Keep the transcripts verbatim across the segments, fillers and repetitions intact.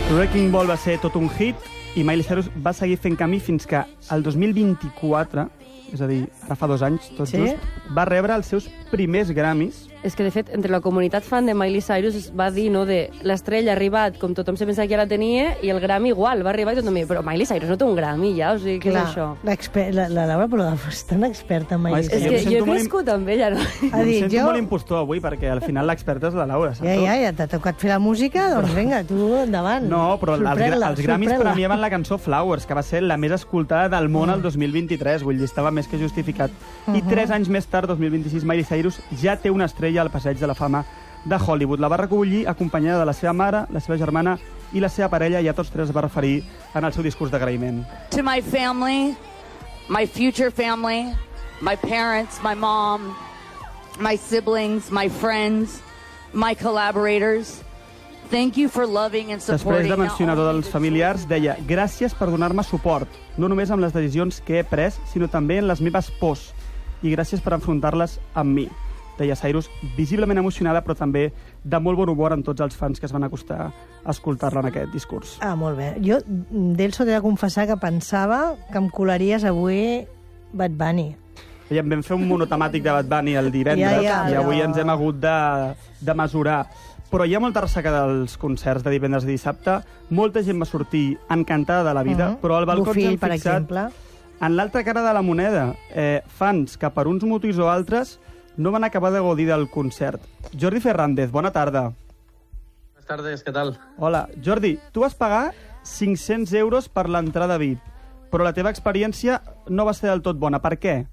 Wrecking Ball va ser tot un hit i Miley Cyrus va seguir fent camí fins que el dos mil vint-i-quatre, és a dir, ara fa dos anys, tot Sí? just, va rebre els seus primers Grammys. És que, de fet, entre la comunitat fan de Miley Cyrus es va dir, no?, de l'estrella ha arribat com tothom se pensava que ja la tenia i el Grammy igual, va arribar i tothom deia, però Miley Cyrus no té un Grammy ja, o sigui, què és això? l'exper- La, la Laura Pològraf és tan experta en Home, Miley és que És jo que em jo he sento molt im- crescut amb ella, no? Ha Em dit, sento jo- molt impostor avui, perquè al final l'experta és la Laura, saps Ja, tu? ja, ja t'ha tocat fer la música, doncs vinga, tu endavant. No, però els, gra- Sorprèn-la, els Grammys sorprèn-la. premiaven la cançó Flowers, que va ser la més escoltada del món el dos mil vint-i-tres, vull dir, estava més que justificat. I tres anys més tard, dos mil vint-i-sis, Miley Cyrus ja té una estrella al Passeig de la Fama de Hollywood. La va recollir acompanyada de la seva mare, la seva germana i la seva parella, i a tots tres es va referir en el seu discurs d'agraïment. To my family, my future family, my parents, my mom, my siblings, my friends, my collaborators, thank you for loving and Després supporting. de mencionar not tots only els the familiars, deia gràcies per donar-me suport, no només amb les decisions que he pres, sinó també en les meves pors, i gràcies per enfrontar-les amb mi. Deia Cyrus, visiblement emocionada, però també de molt bon humor amb tots els fans que es van acostar a escoltar-la en aquest discurs. Ah, molt bé. Jo, d'Elso, t'he de confessar que pensava que em colaries avui Bad Bunny. I em vam fer un monotemàtic de Bad Bunny el divendres, Ja, ja, i avui però- ens hem hagut de, de mesurar. Però hi ha molta ressaca dels concerts de divendres i dissabte. Molta gent va sortir encantada de la vida, Mhm. però al balcó ens Bofill, hem per fixat exemple. en l'altra cara de la moneda. Eh, fans que per uns motius o altres no van acabar de gaudir del concert. Jordi Fernández, bona tarda. Buenas tardes, ¿qué tal? Hola. Jordi, tu vas pagar cinc-cents euros per l'entrada V I P, però la teva experiència no va ser del tot bona. Per què?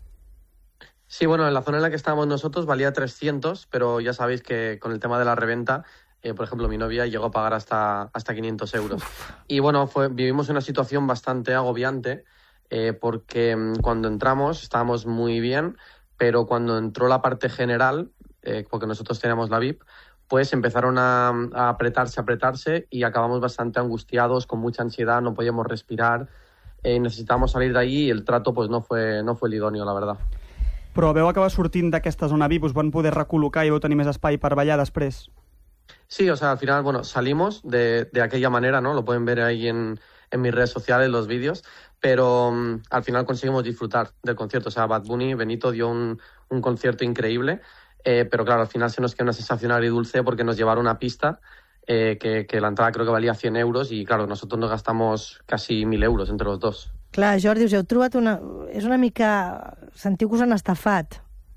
Sí, bueno, en la zona en la que estábamos nosotros valía trescientos, pero ya sabéis que con el tema de la reventa, eh, por ejemplo, mi novia llegó a pagar hasta, hasta quinientos euros. Y bueno, fue, vivimos una situación bastante agobiante, eh, porque mm, cuando entramos estábamos muy bien, pero cuando entró la parte general, eh, porque nosotros teníamos la V I P, pues empezaron a, a apretarse, apretarse y acabamos bastante angustiados, con mucha ansiedad, no podíamos respirar, eh, necesitábamos salir de ahí y el trato pues no fue, no fue el idóneo, la verdad. Però veu acabar sortint d'aquesta zona V I P, us van poder recol·locar i vau tenir més espai per ballar després? Sí, o sea, al final, bueno, salimos de, de aquella manera, ¿no? Lo pueden ver ahí en, en mis redes sociales, los vídeos, pero um, al final conseguimos disfrutar del concierto. O sea, Bad Bunny, Benito dio un, un concierto increíble, eh, pero claro, al final se nos quedó una sensación agridulce porque nos llevaron a pista, eh, que, que la entrada creo que valía cien euros y claro, nosotros nos gastamos casi mil euros entre los dos. Clar, Jordi, us heu trobat una... És una mica... Sentiu que us han estafat.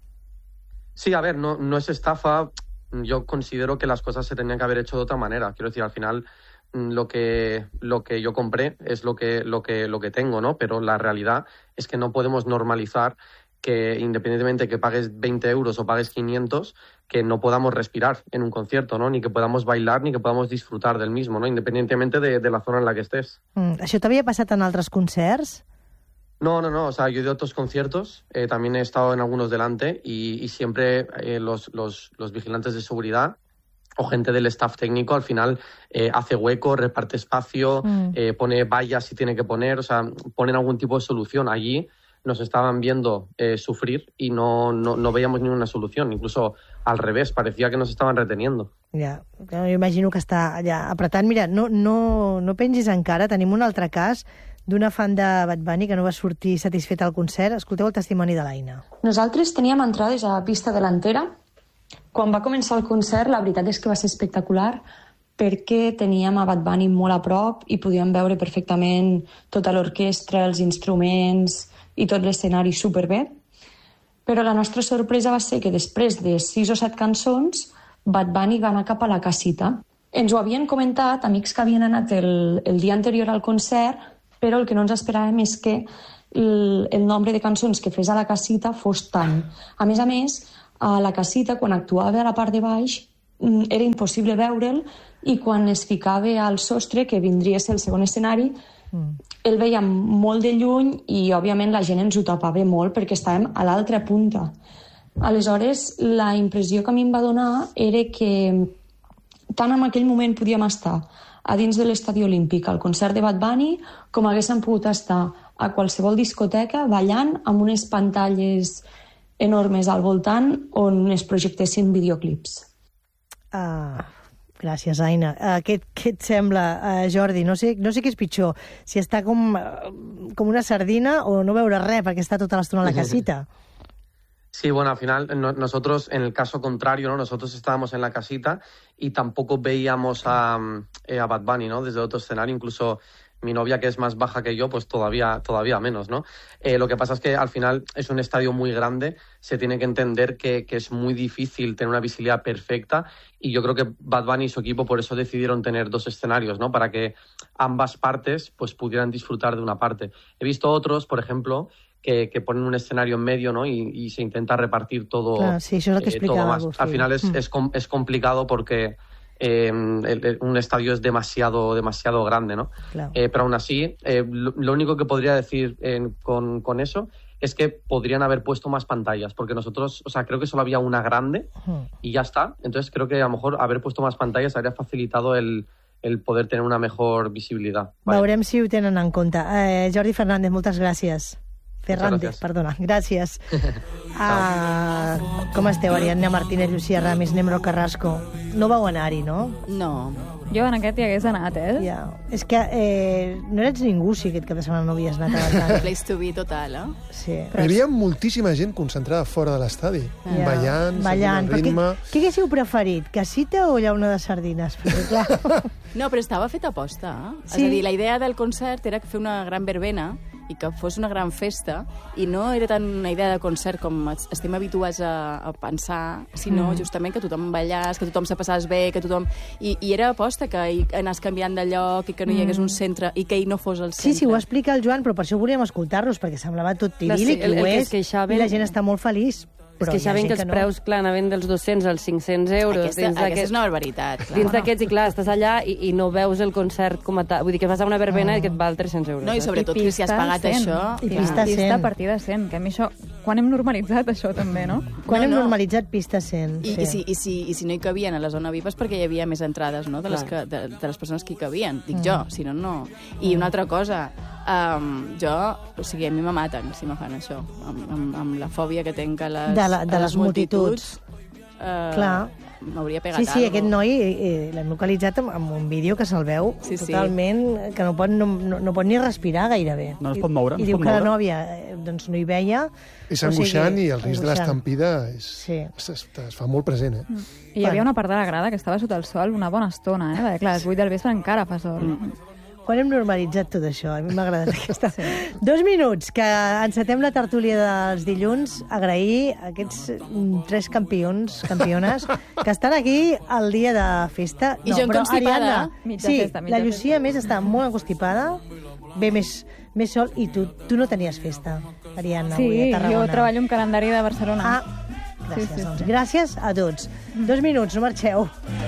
Sí, a ver, no, no es estafa. Yo considero que las cosas se tenían que haber hecho de otra manera. Quiero decir, al final mm, lo que, lo que yo compré es lo que, lo que, lo que tengo, ¿no? Pero la realidad es que no podemos normalizar que independientemente que pagues veinte euros o pagues quinientos, que no podamos respirar en un concierto, ¿no? Ni que podamos bailar, ni que podamos disfrutar del mismo, ¿no? Independientemente de, de la zona en la que estés. Mm, això t'havia passat en altres concerts? No, no, no. O sea, yo he ido a otros conciertos, eh, también he estado en algunos delante y, y siempre eh, los, los, los vigilantes de seguridad o gente del staff técnico al final eh, hace hueco, reparte espacio, Mm. eh, pone vallas si tiene que poner, o sea, ponen algún tipo de solución. Allí nos estaban viendo eh, sufrir y no, no, no veíamos ninguna solución. Incluso al revés, parecía que nos estaban reteniendo. Ja, jo imagino que està allà apretant. Mira, no, no, no pengis encara, tenim un altre cas d'una fan de Bad Bunny que no va sortir satisfeta al concert. Escolteu el testimoni de l'Aina. Nosaltres teníem entrades a pista delantera. Quan va començar el concert, la veritat és que va ser espectacular perquè teníem a Bad Bunny molt a prop i podíem veure perfectament tota l'orquestra, els instruments i tot l'escenari superbé. Però la nostra sorpresa va ser que després de sis o set cançons, Bad Bunny va anar cap a la casita. Ens ho havien comentat amics que havien anat el, el dia anterior al concert, però el que no ens esperàvem és que el, el nombre de cançons que fes a la casita fos tant. A més a més, a la casita, quan actuava a la part de baix, era impossible veure'l i quan es ficava al sostre, que vindria a ser el segon escenari, mm. el veiem molt de lluny i, òbviament, la gent ens ho tapava molt perquè estàvem a l'altra punta. Aleshores, la impressió que a mi em va donar era que tant en aquell moment podíem estar a dins de l'estadi olímpic al concert de Bad Bunny com haguéssim pogut estar a qualsevol discoteca ballant amb unes pantalles enormes al voltant on es projectessin videoclips. Ah, Gràcies, Aina. Uh, què, què et sembla, uh, Jordi? No sé, no sé què és pitjor, si està com, uh, com una sardina o no veure res perquè està tota l'estona a la casita. Sí, bueno, al final no, nosotros, en el caso contrario, ¿no? Nosotros estábamos en la casita y tampoco veíamos a, eh, a Bad Bunny, ¿no? Desde otro escenario, incluso mi novia, que es más baja que yo, pues todavía, todavía menos, ¿no? Eh, lo que pasa es que al final es un estadio muy grande, se tiene que entender que, que es muy difícil tener una visibilidad perfecta y yo creo que Bad Bunny y su equipo por eso decidieron tener dos escenarios, ¿no? Para que ambas partes pues pudieran disfrutar de una parte. He visto otros, por ejemplo, Que, que ponen un escenario en medio, ¿no? Y, y se intenta repartir todo, claro, sí, eso es lo que eh, todo más. Agustín. Al final es, mm. es, es complicado porque eh, el, el, un estadio es demasiado, demasiado grande, ¿no? Claro. Eh, pero aún así, eh, lo, lo único que podría decir eh, con, con eso es que podrían haber puesto más pantallas, porque nosotros, o sea, creo que solo había una grande mm. y ya está. Entonces creo que a lo mejor haber puesto más pantallas habría facilitado el, el poder tener una mejor visibilidad. Vale. Veurem si ho tenen en compte. Eh, Jordi Fernández, moltes gràcies. Fernández, perdona, gràcies. uh, com esteu, Ariadna Martínez, Lucía Ramis, Nemro Carrasco? No vau anar-hi, no? No. Jo en aquest hi hagués anat, eh? Ja. És que eh, no eres ningú si aquest cap de setmana no havies anat a l'Atlàntic. Place to be total, eh? Sí. Però hi havia moltíssima gent concentrada fora de l'estadi, ja. ballant, ballant. seguint el ritme... Què, què haguéssiu preferit, casita o llauna de sardines? Perquè, clar... No, però estava feta aposta. Eh? Sí? És a dir, la idea del concert era fer una gran verbena i que fos una gran festa, i no era tant una idea de concert com estem habituats a, a pensar, sinó mm. justament que tothom ballàs, que tothom se passàs bé, que tothom... I, i era aposta que hi anàs canviant de lloc i que no hi hagués un centre i que ell no fos el centre. Sí, sí, ho explica el Joan, però per això volíem escoltar-los, perquè semblava tot idíl·lic, sí, el, el, ho és, queixaven... i la gent està molt feliç. És que saben que els no. preus, clar, anaven dels dos-cents als cinc-cents euros. Aquesta, aquesta és una barbaritat. Clar. Dins d'aquests, i clar, estàs allà i, i no veus el concert com a tal. Vull dir que vas a una verbena mm. i que et val tres-cents euros. No, i sobretot I si has pagat cent. això... I pista cent. Pista a partir de cent, que a mi això... Quan hem normalitzat això, també, no? Quan no, hem no. normalitzat pista cent. I, sí. i, si, i, si, I si no hi cabien a la zona V I P és perquè hi havia més entrades, no?, de les, que, de, de les persones que hi cabien. Dic mm. jo, si no, no. I una altra cosa... Um, jo, o sigui, a mi me maten si me fan això, amb, amb, amb la fòbia que tenc a les, de la, de a les les multituds. multituds uh, Clar. M'hauria pegat Sí, sí, algo. aquest noi eh, l'hem localitzat amb, amb un vídeo que se'l veu sí, sí. totalment, que no pot, no, no, no pot ni respirar gairebé. No es pot moure, I, no i es diu pot que la moure. nòvia eh, doncs no hi veia. És angoixant, i el risc de l'estampida és, sí. es, es, es fa molt present, eh? Mm. I hi havia una part de la grada que estava sota el sol una bona estona, eh? Perquè, clar, a les vuit del vespre encara fa sol. Mm. Quan hem normalitzat tot això? A mi m'ha agradat aquesta... Sí. Dos minuts, que encetem la tertúlia dels dilluns. Agrair a aquests tres campions, campiones, que estan aquí el dia de festa. I jo constipada. Mitja sí, festa, mitja la Lucía, festa. més, està molt constipada, ve més, més sol, i tu, tu no tenies festa, Ariadna, Sí, avui a Tarragona. jo treballo un calendari de Barcelona. Ah, gràcies, Sí, sí, doncs. sí. Gràcies a tots. Dos minuts, no marxeu.